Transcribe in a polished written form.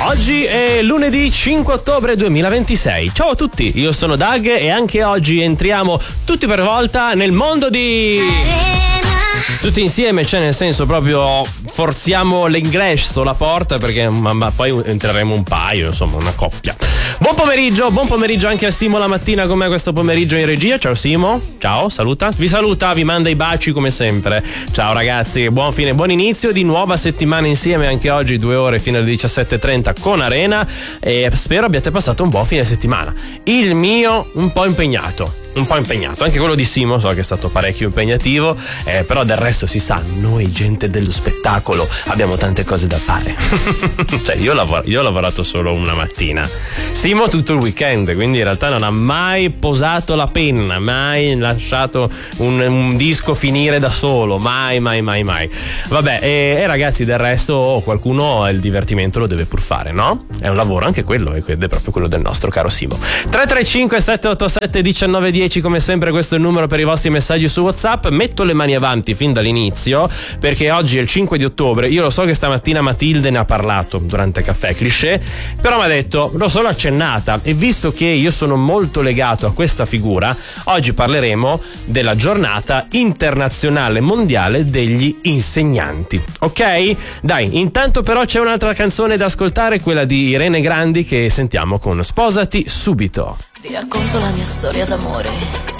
Oggi è lunedì 5 ottobre 2026. Ciao a tutti, io sono Doug e anche oggi entriamo tutti per volta nel mondo di... tutti insieme, cioè nel senso proprio forziamo l'ingresso, la porta, perché ma poi entreremo un paio, insomma una coppia. Buon pomeriggio anche a Simo la mattina con me questo pomeriggio in regia. Ciao Simo, ciao, saluta, vi manda i baci come sempre. Ciao ragazzi, buon inizio di nuova settimana insieme anche oggi, 2 ore fino alle 17:30 con Arena e spero abbiate passato un buon fine settimana. Il mio un po' impegnato, anche quello di Simo so che è stato parecchio impegnativo, però del resto si sa, noi gente dello spettacolo abbiamo tante cose da fare. Cioè io ho lavorato solo una mattina, Simo tutto il weekend, quindi in realtà non ha mai posato la penna, mai lasciato un disco finire da solo, mai. Vabbè, e ragazzi, del resto qualcuno il divertimento lo deve pur fare, no? È un lavoro anche quello, ed è proprio quello del nostro caro Simo. 335 787 1910, come sempre questo è il numero per i vostri messaggi su WhatsApp. Metto le mani avanti fin dall'inizio perché oggi è il 5 di ottobre. Io lo so che stamattina Matilde ne ha parlato durante Caffè Cliché, però mi ha detto, l'ho solo accennata, e visto che io sono molto legato a questa figura, oggi parleremo della giornata internazionale mondiale degli insegnanti, ok? Dai, intanto però c'è un'altra canzone da ascoltare, quella di Irene Grandi, che sentiamo con Sposati subito. Vi racconto la mia storia d'amore.